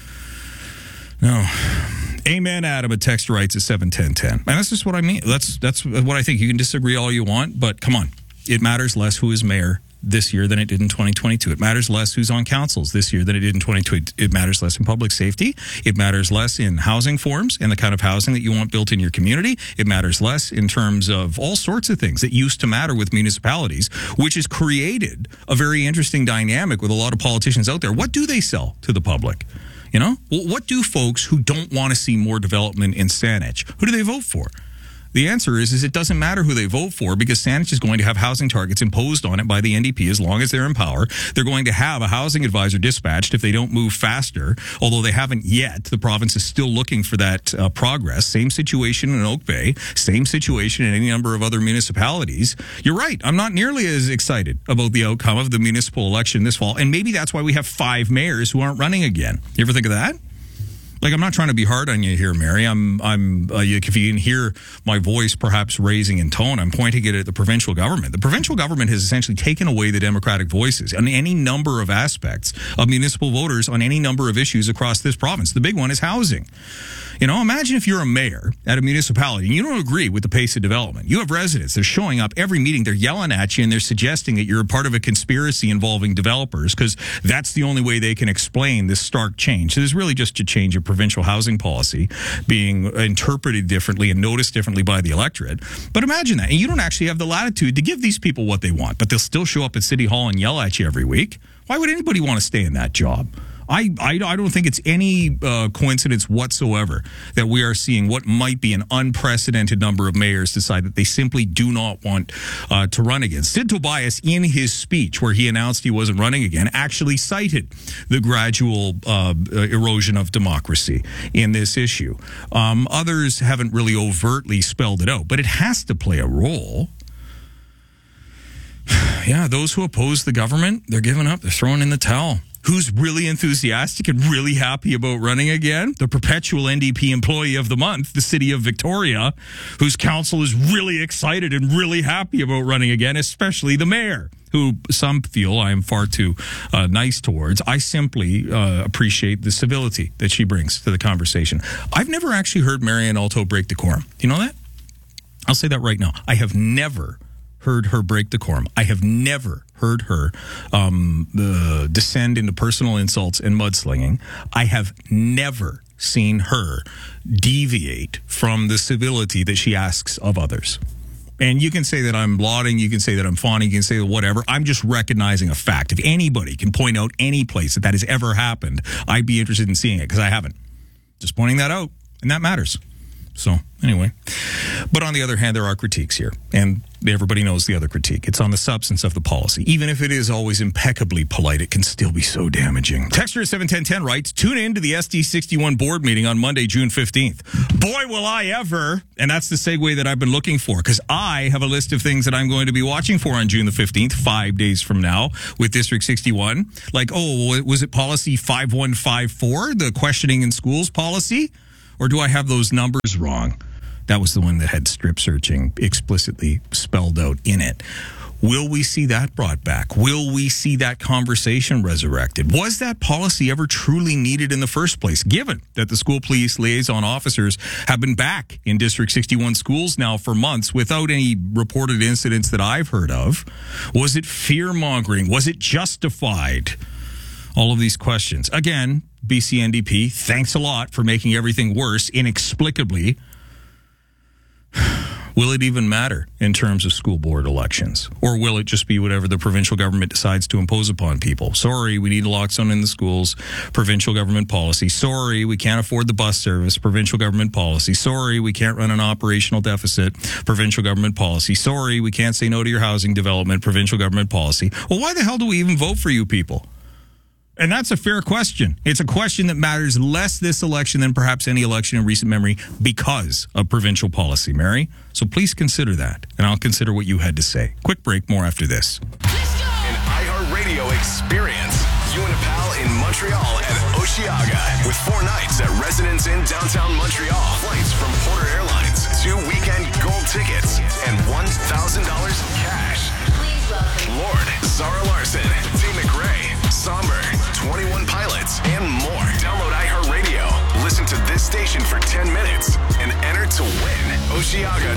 No. Amen, Adam. A text writes at 71010. And that's just what I mean. That's what I think. You can disagree all you want, but come on. It matters less who is mayor this year than it did in 2022. It matters less who's on councils this year than it did in 2022. It matters less in public safety. It matters less in housing forms and the kind of housing that you want built in your community. It matters less in terms of all sorts of things that used to matter with municipalities, which has created a very interesting dynamic with a lot of politicians out there. What do they sell to the public? You know, what do folks who don't want to see more development in Saanich, who do they vote for? The answer is it doesn't matter who they vote for, because Saanich is going to have housing targets imposed on it by the NDP as long as they're in power. They're going to have a housing advisor dispatched if they don't move faster, although they haven't yet. The province is still looking for that progress. Same situation in Oak Bay, same situation in any number of other municipalities. You're right. I'm not nearly as excited about the outcome of the municipal election this fall, and maybe that's why we have 5 mayors who aren't running again. You ever think of that? Like, I'm not trying to be hard on you here, Mary. If you can hear my voice perhaps raising in tone, I'm pointing it at the provincial government. The provincial government has essentially taken away the democratic voices on any number of aspects of municipal voters on any number of issues across this province. The big one is housing. You know, imagine if you're a mayor at a municipality and you don't agree with the pace of development. You have residents. They're showing up every meeting. They're yelling at you and they're suggesting that you're a part of a conspiracy involving developers because that's the only way they can explain this stark change. So there's really just a change of provincial housing policy being interpreted differently and noticed differently by the electorate. But imagine that. And you don't actually have the latitude to give these people what they want, but they'll still show up at City Hall and yell at you every week. Why would anybody want to stay in that job? I don't think it's any coincidence whatsoever that we are seeing what might be an unprecedented number of mayors decide that they simply do not want to run again. Sid Tobias, in his speech where he announced he wasn't running again, actually cited the gradual erosion of democracy in this issue. Others haven't really overtly spelled it out, but it has to play a role. Yeah, those who oppose the government, they're giving up. They're throwing in the towel. Who's really enthusiastic and really happy about running again? The perpetual NDP employee of the month, the city of Victoria, whose council is really excited and really happy about running again, especially the mayor, who some feel I am far too nice towards. I simply appreciate the civility that she brings to the conversation. I've never actually heard Marianne Alto break decorum. Do you know that? I'll say that right now. I have never heard her break decorum. I have never heard her descend into personal insults and mudslinging. I have never seen her deviate from the civility that she asks of others. And you can say that I'm lauding, you can say that I'm fawning, you can say whatever. I'm just recognizing a fact. If anybody can point out any place that has ever happened, I'd be interested in seeing it, because I haven't. Just pointing that out, and that matters. So, anyway. But on the other hand, there are critiques here, and everybody knows the other critique. It's on the substance of the policy. Even if it is always impeccably polite, it can still be so damaging. Texter 71010 writes, tune in to the SD61 board meeting on Monday, June 15th. Boy, will I ever. And that's the segue that I've been looking for, because I have a list of things that I'm going to be watching for on June the 15th, 5 days from now, with District 61. Like, was it policy 5154, the questioning in schools policy? Or do I have those numbers wrong? That was the one that had strip searching explicitly spelled out in it. Will we see that brought back? Will we see that conversation resurrected? Was that policy ever truly needed in the first place, given that the school police liaison officers have been back in District 61 schools now for months without any reported incidents that I've heard of? Was it fear-mongering? Was it justified? All of these questions. Again, BC NDP, thanks a lot for making everything worse inexplicably. Will it even matter in terms of school board elections? Or will it just be whatever the provincial government decides to impose upon people? Sorry, we need naloxone in the schools. Provincial government policy. Sorry, we can't afford the bus service. Provincial government policy. Sorry, we can't run an operational deficit. Provincial government policy. Sorry, we can't say no to your housing development. Provincial government policy. Well, why the hell do we even vote for you people? And that's a fair question. It's a question that matters less this election than perhaps any election in recent memory because of provincial policy, Mary. So please consider that, and I'll consider what you had to say. Quick break, more after this. An iHeartRadio experience. You and a pal in Montreal and Osheaga with 4 nights at Residence Inn downtown Montreal. Flights from Porter Airlines, 2 weekend gold tickets, and $1,000 cash. Please welcome Lord, Zara Larson, T. McRae, Somber, 21 Pilots, and more. Download iHeartRadio. Listen to this station for 10 minutes and enter to win Osheaga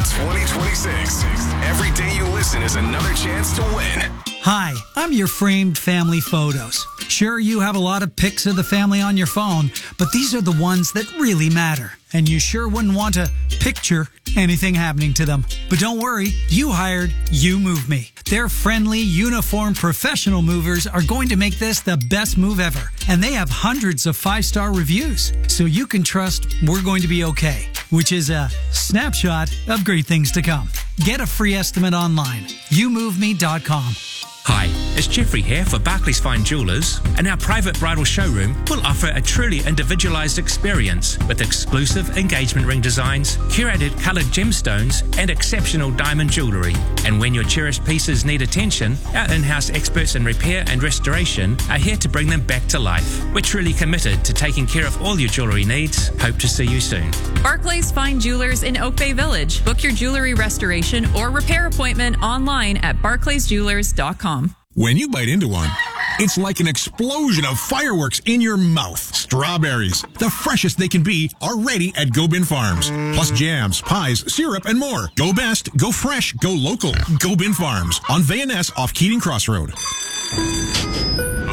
2026. Every day you listen is another chance to win. Hi, I'm your framed family photos. Sure, you have a lot of pics of the family on your phone, but these are the ones that really matter. And you sure wouldn't want to picture anything happening to them. But don't worry, you hired YouMoveMe. Their friendly, uniformed, professional movers are going to make this the best move ever. And they have hundreds of 5-star reviews, so you can trust we're going to be okay, which is a snapshot of great things to come. Get a free estimate online. YouMoveMe.com. Hi, it's Jeffrey here for Barclays Fine Jewelers, and our private bridal showroom will offer a truly individualized experience with exclusive engagement ring designs, curated colored gemstones, and exceptional diamond jewelry. And when your cherished pieces need attention, our in-house experts in repair and restoration are here to bring them back to life. We're truly committed to taking care of all your jewelry needs. Hope to see you soon. Barclays Fine Jewelers in Oak Bay Village. Book your jewelry restoration or repair appointment online at barclaysjewelers.com. When you bite into one, it's like an explosion of fireworks in your mouth. Strawberries, the freshest they can be, are ready at Go Bin Farms. Plus jams, pies, syrup, and more. Go best, go fresh, go local. Go Bin Farms on Van Ness off Keating Crossroad. Okay,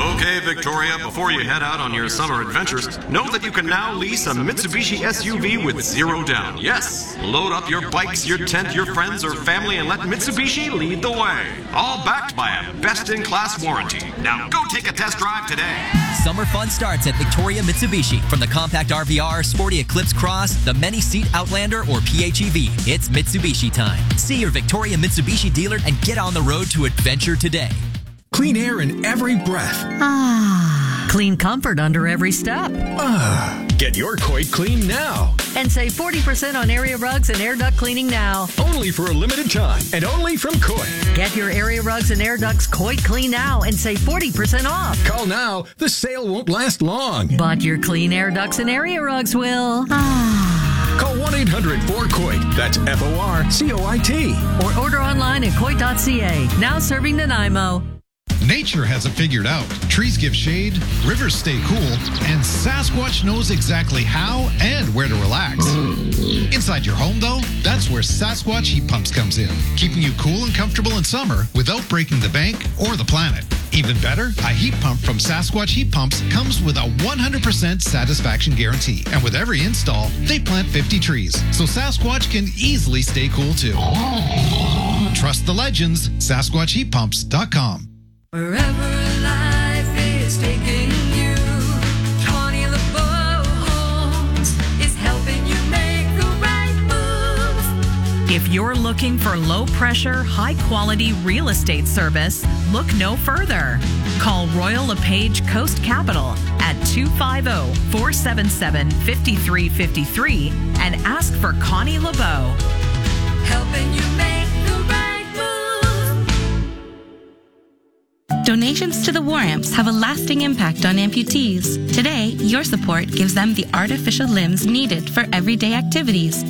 Victoria, before you head out on your summer adventures, know that you can now lease a Mitsubishi SUV with zero down. Yes, load up your bikes, your tent, your friends, or family, and let Mitsubishi lead the way. All backed by a best-in-class warranty. Now go take a test drive today. Summer fun starts at Victoria Mitsubishi. From the compact RVR, sporty Eclipse Cross, the many-seat Outlander, or PHEV, it's Mitsubishi time. See your Victoria Mitsubishi dealer and get on the road to adventure today. Clean air in every breath. Clean comfort under every step. Get your Coit clean now. And save 40% on area rugs and air duct cleaning now. Only for a limited time and only from Coit. Get your area rugs and air ducts Coit clean now and save 40% off. Call now. The sale won't last long. But your clean air ducts and area rugs will. Call 1-800-4COIT. That's FORCOIT. Or order online at Coit.ca. Now serving Nanaimo. Nature has it figured out. Trees give shade, rivers stay cool, and Sasquatch knows exactly how and where to relax. Inside your home, though, that's where Sasquatch Heat Pumps comes in, keeping you cool and comfortable in summer without breaking the bank or the planet. Even better, a heat pump from Sasquatch Heat Pumps comes with a 100% satisfaction guarantee. And with every install, they plant 50 trees, so Sasquatch can easily stay cool too. Trust the legends, SasquatchHeatPumps.com. Wherever life is taking you, Connie LeBeau Homes is helping you make the right move. If you're looking for low-pressure, high-quality real estate service, look no further. Call Royal LePage Coast Capital at 250-477-5353 and ask for Connie LeBeau. Helping you make the right move. Donations to the War Amps have a lasting impact on amputees. Today, your support gives them the artificial limbs needed for everyday activities.